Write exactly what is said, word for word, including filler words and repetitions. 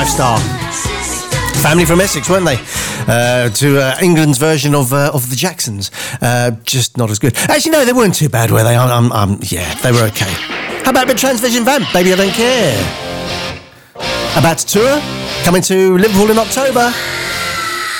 Star. Family from Essex, weren't they? Uh, to uh, England's version of uh, of the Jacksons. Uh, just not as good. Actually, no, they weren't too bad, were they? Um, um, yeah, they were okay. How about a bit of Transvision Vamp? Baby, I don't care. About to tour? Coming to Liverpool in October.